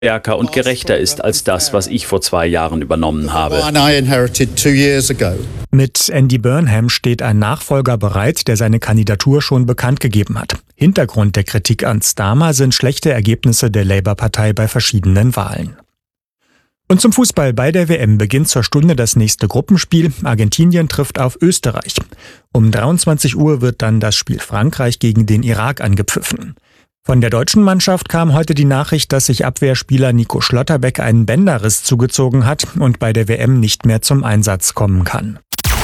stärker und gerechter ist als das, was ich vor 2 Jahren übernommen habe. Mit Andy Burnham steht ein Nachfolger bereit, der seine Kandidatur schon bekannt gegeben hat. Hintergrund der Kritik an Starmer sind schlechte Ergebnisse der Labour-Partei bei verschiedenen Wahlen. Und zum Fußball: Bei der WM beginnt zur Stunde das nächste Gruppenspiel. Argentinien trifft auf Österreich. Um 23 Uhr wird dann das Spiel Frankreich gegen den Irak angepfiffen. Von der deutschen Mannschaft kam heute die Nachricht, dass sich Abwehrspieler Nico Schlotterbeck einen Bänderriss zugezogen hat und bei der WM nicht mehr zum Einsatz kommen kann.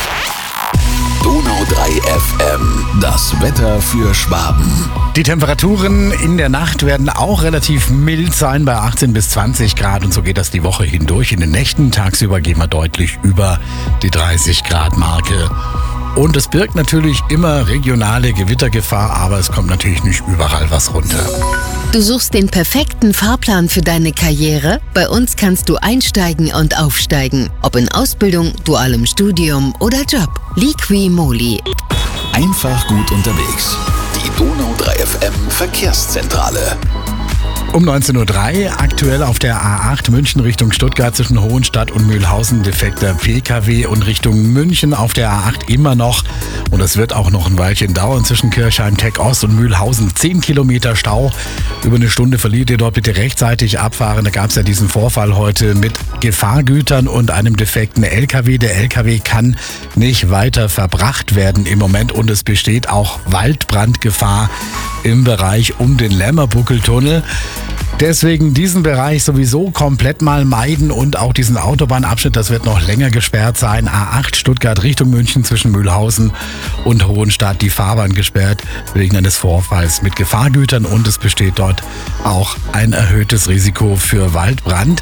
Donau 3 FM, das Wetter für Schwaben. Die Temperaturen in der Nacht werden auch relativ mild sein, bei 18 bis 20 Grad. Und so geht das die Woche hindurch. In den Nächten tagsüber gehen wir deutlich über die 30 Grad Marke. Und es birgt natürlich immer regionale Gewittergefahr, aber es kommt natürlich nicht überall was runter. Du suchst den perfekten Fahrplan für deine Karriere? Bei uns kannst du einsteigen und aufsteigen. Ob in Ausbildung, dualem Studium oder Job. Liqui Moly. Einfach gut unterwegs. Die Donau 3 FM Verkehrszentrale. Um 19.03 Uhr aktuell auf der A8 München Richtung Stuttgart zwischen Hohenstadt und Mühlhausen defekter PKW und Richtung München auf der A8 immer noch. Und es wird auch noch ein Weilchen dauern zwischen Kirchheim, Tech Ost und Mühlhausen. 10 Kilometer Stau. Über eine Stunde verliert ihr dort, bitte rechtzeitig abfahren. Da gab es ja diesen Vorfall heute mit Gefahrgütern und einem defekten LKW. Der LKW kann nicht weiter verbracht werden im Moment und es besteht auch Waldbrandgefahr im Bereich um den Lämmerbuckeltunnel. Deswegen diesen Bereich sowieso komplett mal meiden und auch diesen Autobahnabschnitt, das wird noch länger gesperrt sein. A8 Stuttgart Richtung München zwischen Mühlhausen und Hohenstadt, die Fahrbahn gesperrt wegen eines Vorfalls mit Gefahrgütern und es besteht dort auch ein erhöhtes Risiko für Waldbrand.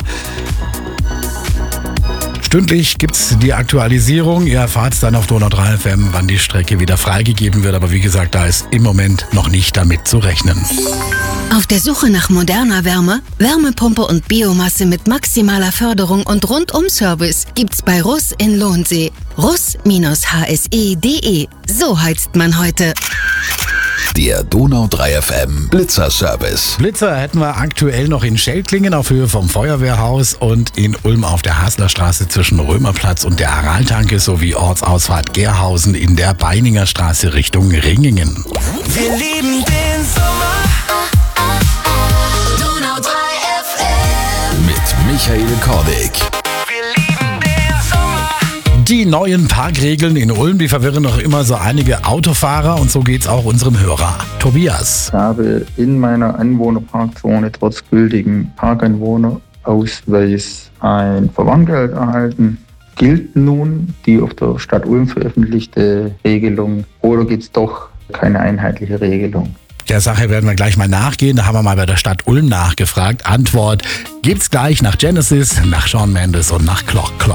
Stündlich gibt's die Aktualisierung. Ihr erfahrt es dann auf Donau 3 FM, wann die Strecke wieder freigegeben wird. Aber wie gesagt, da ist im Moment noch nicht damit zu rechnen. Auf der Suche nach moderner Wärme, Wärmepumpe und Biomasse mit maximaler Förderung und Rundum-Service gibt's bei Russ in Lohnsee. russ-hse.de. So heizt man heute. Der Donau 3 FM Blitzer-Service. Blitzer hätten wir aktuell noch in Schelklingen auf Höhe vom Feuerwehrhaus und in Ulm auf der Haslerstraße zwischen Römerplatz und der Araltanke sowie Ortsausfahrt Gerhausen in der Beininger Straße Richtung Ringingen. Wir lieben den Sommer. Donau 3 FM. Mit Michael Kordig. Die neuen Parkregeln in Ulm, die verwirren noch immer so einige Autofahrer und so geht's auch unserem Hörer Tobias. Ich habe in meiner Anwohnerparkzone trotz gültigen Parkanwohnerausweis ein Verwarngeld erhalten. Gilt nun die auf der Stadt Ulm veröffentlichte Regelung oder gibt es doch keine einheitliche Regelung? Der Sache werden wir gleich mal nachgehen. Da haben wir mal bei der Stadt Ulm nachgefragt. Antwort gibt's gleich nach Genesis, nach Shawn Mendes und nach Clock.